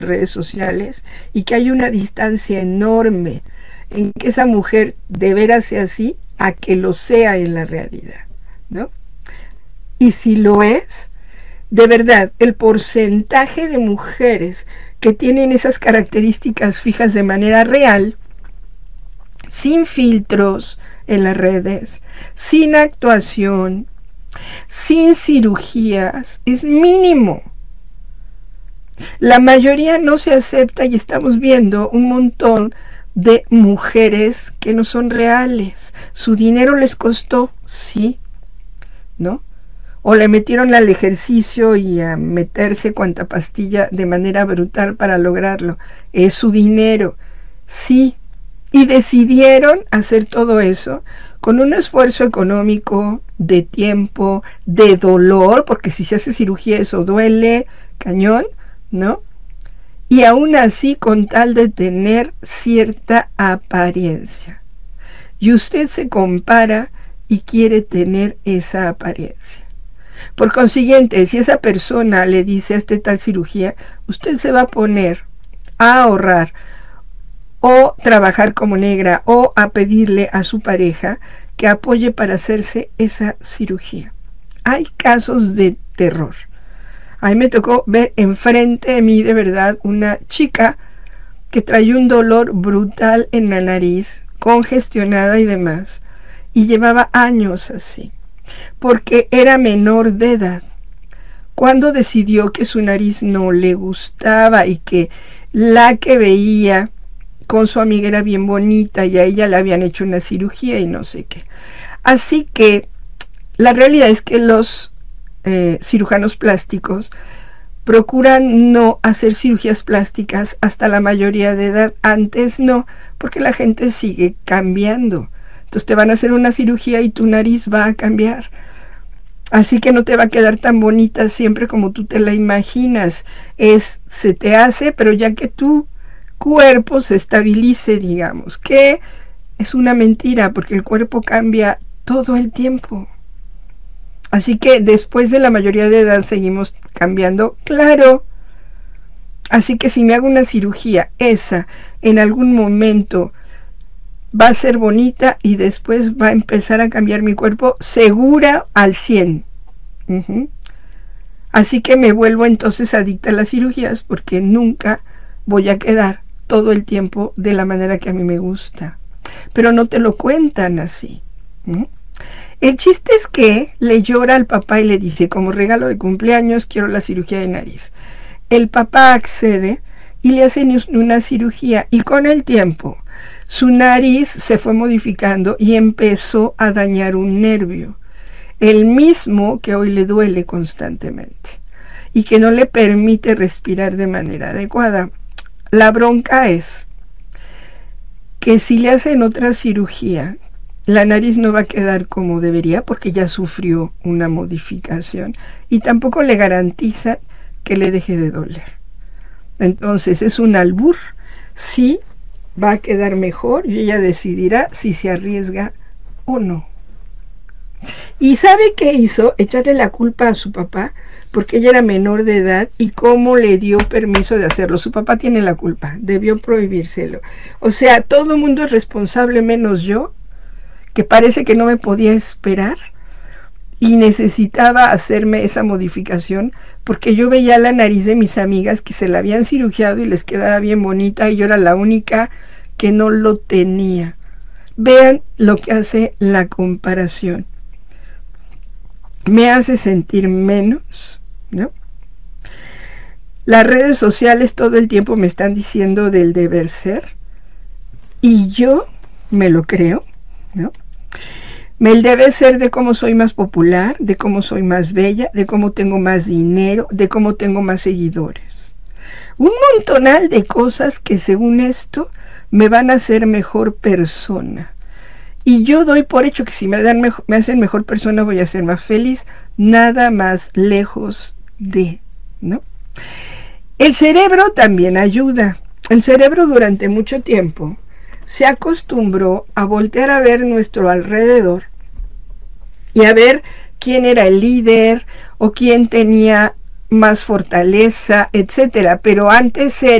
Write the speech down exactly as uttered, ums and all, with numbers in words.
redes sociales y que hay una distancia enorme en que esa mujer de veras sea así a que lo sea en la realidad, ¿no? Y si lo es, de verdad, el porcentaje de mujeres que tienen esas características fijas de manera real, sin filtros en las redes, sin actuación, sin cirugías, es mínimo. La mayoría no se acepta y estamos viendo un montón de mujeres que no son reales. Su dinero les costó, sí, ¿no? O le metieron al ejercicio y a meterse cuanta pastilla de manera brutal para lograrlo. Es su dinero, sí. Y decidieron hacer todo eso con un esfuerzo económico, de tiempo, de dolor, porque si se hace cirugía eso duele, cañón, ¿no? Y aún así con tal de tener cierta apariencia. Y usted se compara y quiere tener esa apariencia. Por consiguiente, si esa persona le dice a esta tal cirugía, usted se va a poner a ahorrar o trabajar como negra o a pedirle a su pareja que apoye para hacerse esa cirugía. Hay casos de terror. A mí me tocó ver enfrente de mí de verdad una chica que traía un dolor brutal en la nariz, congestionada y demás, y llevaba años así, porque era menor de edad. Cuando decidió que su nariz no le gustaba y que la que veía con su amiga era bien bonita y a ella le habían hecho una cirugía y no sé qué. Así que la realidad es que los eh, cirujanos plásticos procuran no hacer cirugías plásticas hasta la mayoría de edad. Antes no, porque la gente sigue cambiando. Entonces te van a hacer una cirugía y tu nariz va a cambiar. Así que no te va a quedar tan bonita siempre como tú te la imaginas. Es, se te hace, pero ya que tu cuerpo se estabilice, digamos, que es una mentira, porque el cuerpo cambia todo el tiempo. Así que después de la mayoría de edad seguimos cambiando, claro. Así que si me hago una cirugía, esa en algún momento va a ser bonita y después va a empezar a cambiar mi cuerpo, segura al cien. Uh-huh. Así que me vuelvo entonces adicta a las cirugías porque nunca voy a quedar todo el tiempo de la manera que a mí me gusta. Pero no te lo cuentan así. ¿Mm? El chiste es que le llora al papá y le dice, como regalo de cumpleaños quiero la cirugía de nariz. El papá accede y le hacen una cirugía y con el tiempo su nariz se fue modificando y empezó a dañar un nervio, el mismo que hoy le duele constantemente y que no le permite respirar de manera adecuada. La bronca es que si le hacen otra cirugía, la nariz no va a quedar como debería porque ya sufrió una modificación y tampoco le garantiza que le deje de doler. Entonces es un albur, sí va a quedar mejor y ella decidirá si se arriesga o no. ¿Y sabe qué hizo? Echarle la culpa a su papá porque ella era menor de edad y cómo le dio permiso de hacerlo. Su papá tiene la culpa, debió prohibírselo. O sea, todo el mundo es responsable menos yo, que parece que no me podía esperar y necesitaba hacerme esa modificación porque yo veía la nariz de mis amigas que se la habían cirugiado y les quedaba bien bonita y yo era la única que no lo tenía. Vean lo que hace la comparación. Me hace sentir menos, ¿no? Las redes sociales todo el tiempo me están diciendo del deber ser y yo me lo creo, ¿no? El deber ser de cómo soy más popular, de cómo soy más bella, de cómo tengo más dinero, de cómo tengo más seguidores. Un montonal de cosas que según esto me van a hacer mejor persona. Y yo doy por hecho que si me, dan mejor, me hacen mejor persona voy a ser más feliz, nada más lejos de, ¿no? El cerebro también ayuda. El cerebro durante mucho tiempo se acostumbró a voltear a ver nuestro alrededor y a ver quién era el líder o quién tenía más fortaleza, etcétera. Pero antes